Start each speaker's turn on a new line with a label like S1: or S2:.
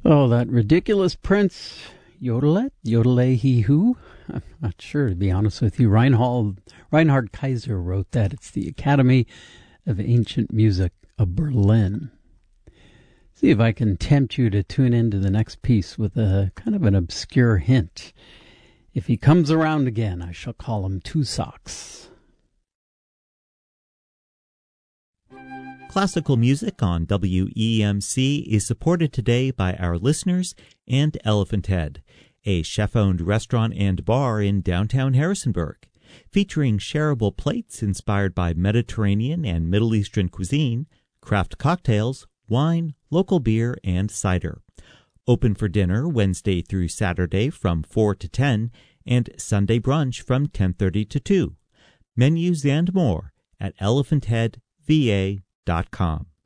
S1: Oh, that ridiculous Prince, Yodelet, Yodel-A-He-Who? I'm not sure, to be honest with you. Reinhard Kaiser wrote that. It's the Academy of Ancient Music of Berlin. See if I can tempt you to tune into the next piece with a kind of an obscure hint. If he comes around again, I shall call him Two Socks.
S2: Classical music on WEMC is supported today by our listeners and Elephant Head, a chef-owned restaurant and bar in downtown Harrisonburg, featuring shareable plates inspired by Mediterranean and Middle Eastern cuisine, craft cocktails, wine, local beer, and cider. Open for dinner Wednesday through Saturday from 4 to 10 and Sunday brunch from 10:30 to 2. Menus and more at elephantheadva.com.